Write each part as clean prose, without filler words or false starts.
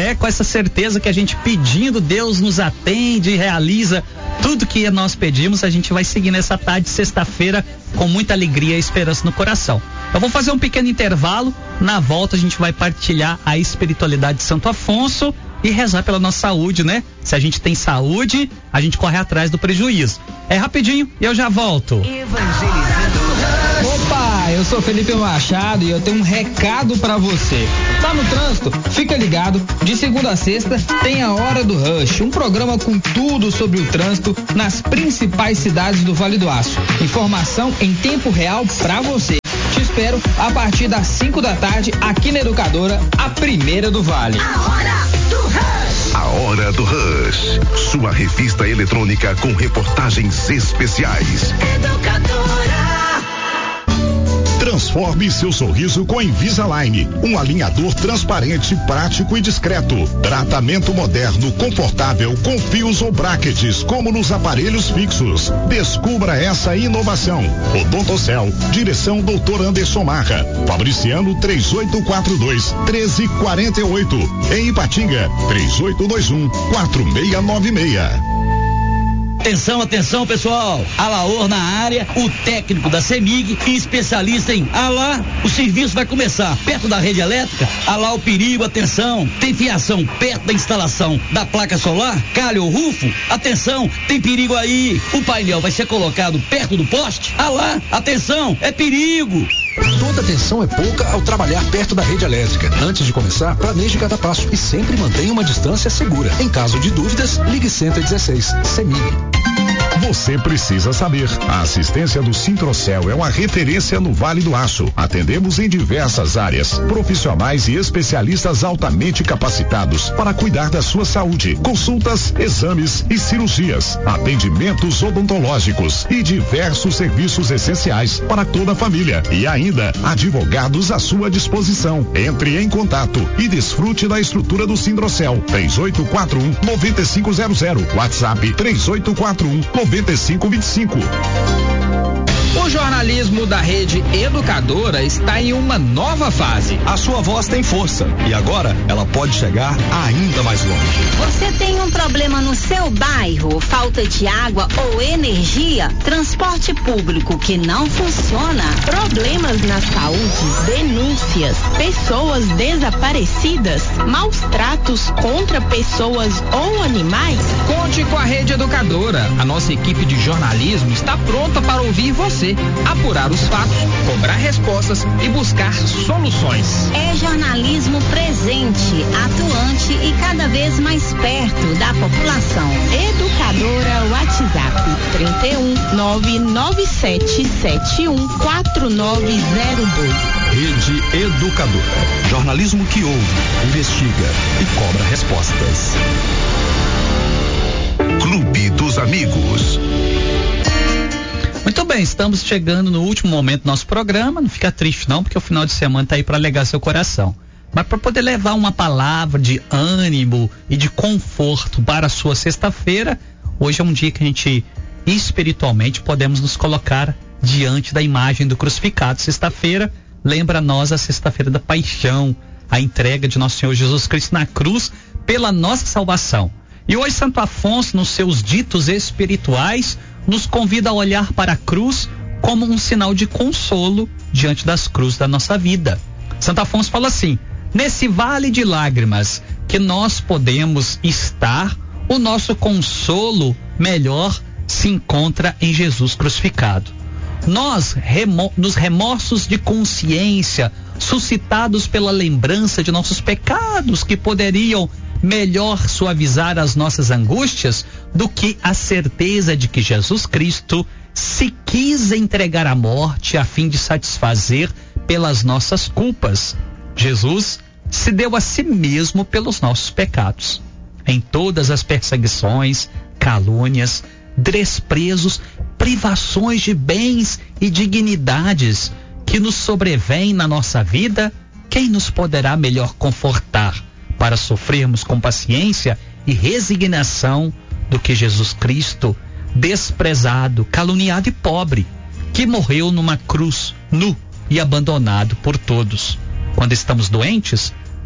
fé, com essa certeza que a gente pedindo, Deus nos atende e realiza tudo que nós pedimos. A gente vai seguir nessa tarde de sexta-feira com muita alegria e esperança no coração. Eu vou fazer um pequeno intervalo. Na volta a gente vai partilhar a espiritualidade de Santo Afonso e rezar pela nossa saúde, né? Se a gente tem saúde, a gente corre atrás do prejuízo. É rapidinho e eu já volto. Opa, eu sou Felipe Machado e eu tenho um recado pra você. Tá no trânsito? Fica ligado. De segunda a sexta tem a Hora do Rush, um programa com tudo sobre o trânsito nas principais cidades do Vale do Aço. Informação em tempo real pra você. Te espero a partir das 5 da tarde aqui na Educadora, a primeira do Vale. A Hora do Rush, sua revista eletrônica com reportagens especiais. Transforme seu sorriso com Invisalign, um alinhador transparente, prático e discreto. Tratamento moderno, confortável, com fios ou brackets, como nos aparelhos fixos. Descubra essa inovação. Odontocel, direção Dr. Anderson Marra, Fabriciano 3842-1348. Em Ipatinga, 3821-4696. Atenção, atenção, pessoal. Alaor na área, o técnico da CEMIG e especialista em o serviço vai começar perto da rede elétrica. O perigo, atenção. Tem fiação perto da instalação da placa solar, calha ou rufo? Atenção, tem perigo aí. O painel vai ser colocado perto do poste? Atenção, é perigo. Toda atenção é pouca ao trabalhar perto da rede elétrica. Antes de começar, planeje cada passo e sempre mantenha uma distância segura. Em caso de dúvidas, ligue 116. CEMIG. Você precisa saber. A assistência do Sintrocel é uma referência no Vale do Aço. Atendemos em diversas áreas. Profissionais e especialistas altamente capacitados para cuidar da sua saúde. Consultas, exames e cirurgias. Atendimentos odontológicos e diversos serviços essenciais para toda a família. E ainda, advogados à sua disposição. Entre em contato e desfrute da estrutura do Sintrocel. 3841-9500. WhatsApp 3841-9525. O jornalismo da Rede Educadora está em uma nova fase. A sua voz tem força e agora ela pode chegar ainda mais longe. Você tem um problema no seu bairro? Falta de água ou energia? Transporte público que não funciona? Problemas na saúde? Denúncias? Pessoas desaparecidas? Maus tratos contra pessoas ou animais? Conte com a Rede Educadora. A nossa equipe de jornalismo está pronta para ouvir você, apurar os fatos, cobrar respostas e buscar soluções. É jornalismo presente, atuante e cada vez mais perto da população. Educadora WhatsApp 31-99771-4902. Rede Educadora. Jornalismo que ouve, investiga e cobra respostas. Clube dos Amigos. Muito bem, estamos chegando no último momento do nosso programa. Não fica triste não, porque o final de semana está aí para alegar seu coração. Mas para poder levar uma palavra de ânimo e de conforto para a sua sexta-feira, hoje é um dia que a gente espiritualmente podemos nos colocar diante da imagem do crucificado. Sexta-feira lembra nós a sexta-feira da paixão, a entrega de nosso Senhor Jesus Cristo na cruz pela nossa salvação. E hoje Santo Afonso, nos seus ditos espirituais, nos convida a olhar para a cruz como um sinal de consolo diante das cruzes da nossa vida. Santo Afonso fala assim: nesse vale de lágrimas que nós podemos estar, o nosso consolo melhor se encontra em Jesus crucificado. Nós, nos remorsos de consciência suscitados pela lembrança de nossos pecados, que poderiam melhor suavizar as nossas angústias do que a certeza de que Jesus Cristo se quis entregar à morte a fim de satisfazer pelas nossas culpas. Jesus se deu a si mesmo pelos nossos pecados. Em todas as perseguições, calúnias, desprezos, privações de bens e dignidades que nos sobrevêm na nossa vida, quem nos poderá melhor confortar para sofrermos com paciência e resignação do que Jesus Cristo, desprezado, caluniado e pobre, que morreu numa cruz, nu e abandonado por todos. Quando estamos doentes,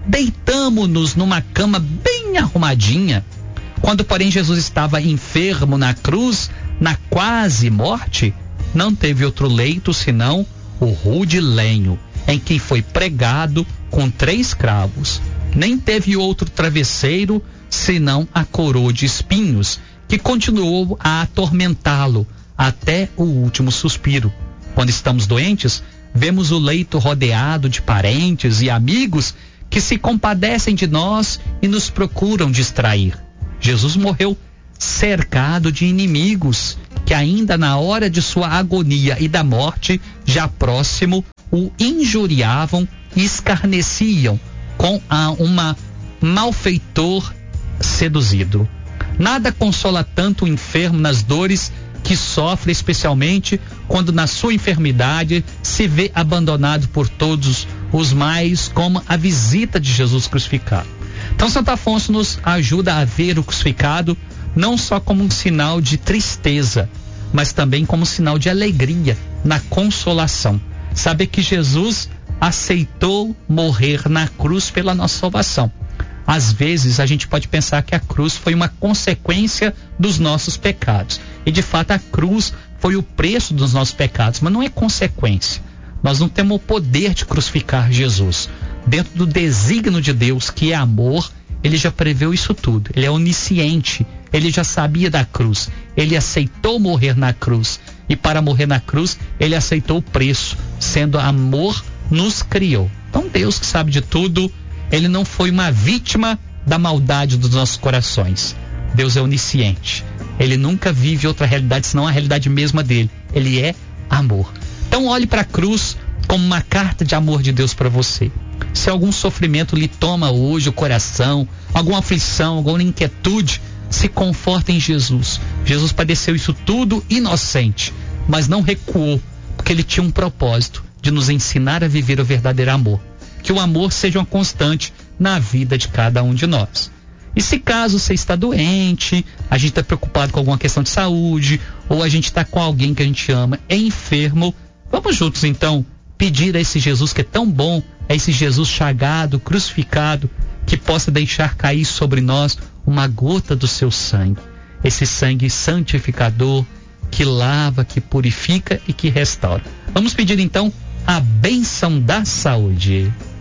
deitamo-nos numa cama bem arrumadinha. Quando, porém, Jesus estava enfermo na cruz, na quase morte, não teve outro leito senão o rude lenho, em que foi pregado com 3 cravos. Nem teve outro travesseiro senão a coroa de espinhos, que continuou a atormentá-lo até o último suspiro. Quando estamos doentes, vemos o leito rodeado de parentes e amigos que se compadecem de nós e nos procuram distrair. Jesus morreu cercado de inimigos que ainda na hora de sua agonia e da morte, já próximo, o injuriavam e escarneciam com uma malfeitor seduzido. Nada consola tanto o enfermo nas dores que sofre, especialmente quando na sua enfermidade se vê abandonado por todos os mais, como a visita de Jesus crucificado. Então Santo Afonso nos ajuda a ver o crucificado não só como um sinal de tristeza, mas também como um sinal de alegria na consolação. Saber que Jesus aceitou morrer na cruz pela nossa salvação. Às vezes a gente pode pensar que a cruz foi uma consequência dos nossos pecados. E de fato a cruz foi o preço dos nossos pecados, mas não é consequência. Nós não temos o poder de crucificar Jesus. Dentro do desígnio de Deus, que é amor, ele já preveu isso tudo. Ele é onisciente, ele já sabia da cruz. Ele aceitou morrer na cruz. E para morrer na cruz, ele aceitou o preço. Sendo amor, nos criou. Então Deus, que sabe de tudo, ele não foi uma vítima da maldade dos nossos corações. Deus é onisciente. Ele nunca vive outra realidade senão a realidade mesma dele. Ele é amor. Então olhe para a cruz como uma carta de amor de Deus para você. Se algum sofrimento lhe toma hoje o coração, alguma aflição, alguma inquietude, se conforta em Jesus. Jesus padeceu isso tudo inocente, mas não recuou, porque ele tinha um propósito de nos ensinar a viver o verdadeiro amor. Que o amor seja uma constante na vida de cada um de nós. E se caso você está doente, a gente está preocupado com alguma questão de saúde, ou a gente está com alguém que a gente ama, é enfermo, vamos juntos então pedir a esse Jesus que é tão bom, a esse Jesus chagado, crucificado, que possa deixar cair sobre nós uma gota do seu sangue. Esse sangue santificador, que lava, que purifica e que restaura. Vamos pedir então a bênção da saúde.